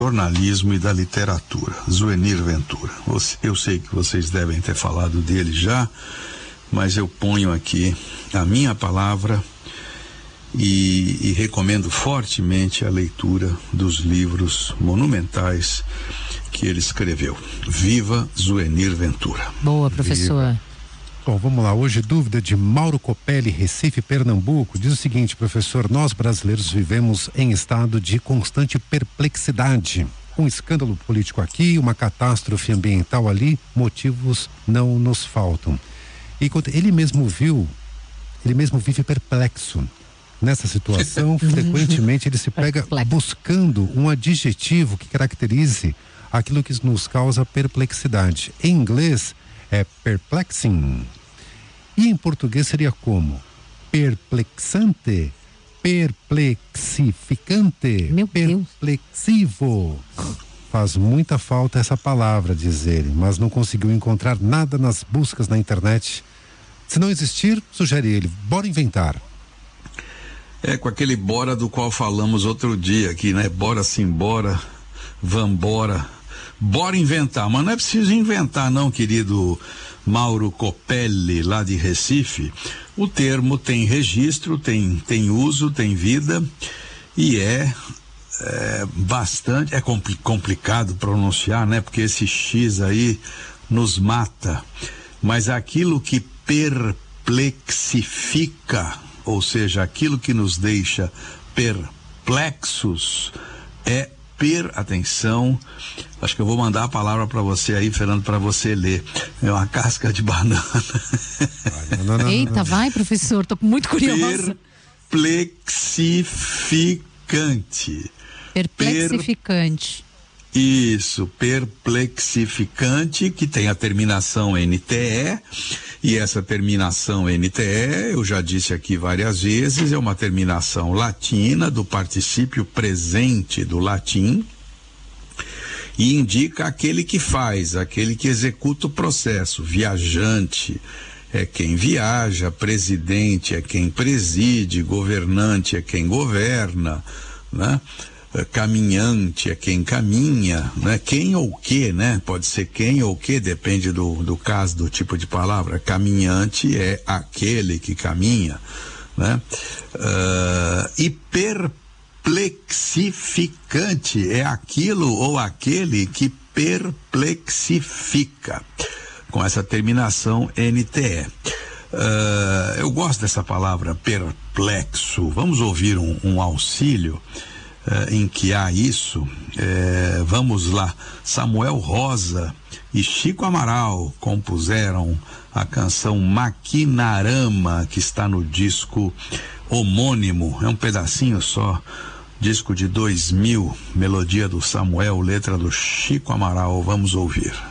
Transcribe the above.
jornalismo e da literatura, Zuenir Ventura. Eu sei que vocês devem ter falado dele já, mas eu ponho aqui a minha palavra e recomendo fortemente a leitura dos livros monumentais que ele escreveu. Viva Zuenir Ventura. Boa, professor. Viva. Bom, vamos lá. Hoje, dúvida de Mauro Copelli, Recife, Pernambuco. Diz o seguinte, professor: nós brasileiros vivemos em estado de constante perplexidade. Um escândalo político aqui, uma catástrofe ambiental ali, motivos não nos faltam. E ele mesmo vive perplexo. Nessa situação, frequentemente ele se pega buscando um adjetivo que caracterize aquilo que nos causa perplexidade. Em inglês é perplexing. E em português seria como? Perplexante, perplexificante, Meu Deus. Perplexivo. Faz muita falta essa palavra, diz ele, mas não conseguiu encontrar nada nas buscas na internet. Se não existir, sugere ele, bora inventar. É com aquele bora do qual falamos outro dia aqui, né? Bora simbora, vambora. Bora inventar, mas não é preciso inventar não, querido Mauro Copelli, lá de Recife. O termo tem registro, tem uso, tem vida e é bastante, complicado pronunciar, né? Porque esse X aí nos mata, mas aquilo que perplexifica, ou seja, aquilo que nos deixa perplexos atenção, acho que eu vou mandar a palavra para você aí, Fernando, para você ler. É uma casca de banana. Eita, vai, professor, tô muito curiosa. Perplexificante. Perplexificante. Isso, perplexificante, que tem a terminação NTE, e essa terminação NTE, eu já disse aqui várias vezes, é uma terminação latina do particípio presente do latim e indica aquele que faz, aquele que executa o processo. Viajante é quem viaja, presidente é quem preside, governante é quem governa, né? Caminhante é quem caminha, né? Quem ou que, né? Pode ser quem ou que, depende do caso, do tipo de palavra. Caminhante é aquele que caminha, né? E perplexificante é aquilo ou aquele que perplexifica, com essa terminação NTE. Eu gosto dessa palavra perplexo. Vamos ouvir um auxílio em que há isso. Vamos lá. Samuel Rosa e Chico Amaral compuseram a canção Maquinarama, que está no disco homônimo. É um pedacinho só, disco de 2000, melodia do Samuel, letra do Chico Amaral. Vamos ouvir.